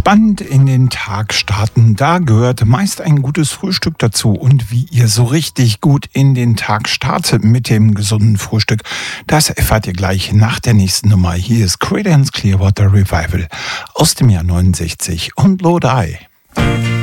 Entspannt in den Tag starten, da gehört meist ein gutes Frühstück dazu. Und wie ihr so richtig gut in den Tag startet mit dem gesunden Frühstück, das erfahrt ihr gleich nach der nächsten Nummer. Hier ist Creedence Clearwater Revival aus dem Jahr 69 und Lodi.